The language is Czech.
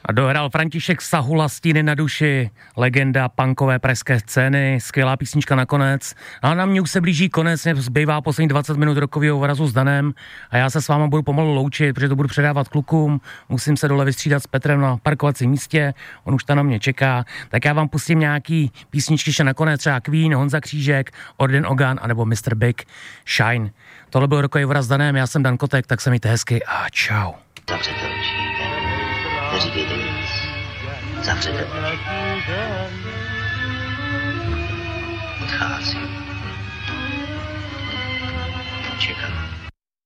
A dohrál František Sahula Stíny na duši, legenda punkové pražské scény, skvělá písnička nakonec. A na mě už se blíží konec, mě zbývá poslední 20 minut rokového vrazu s Danem a já se s váma budu pomalu loučit, protože to budu předávat klukům, musím se dole vystřídat s Petrem na parkovacím místě, on už tam na mě čeká, tak já vám pustím nějaký písničky ještě nakonec, třeba Queen, Honza Křížek, Orden Ogan anebo Mr. Big, Shine. Tohle byl rokový vraz s Danem, já jsem Dan Kotek, tak se mějte hezky a čau. Zavřete oči, neříkejte nic. Zavřete oči. Odcházím. Čekám.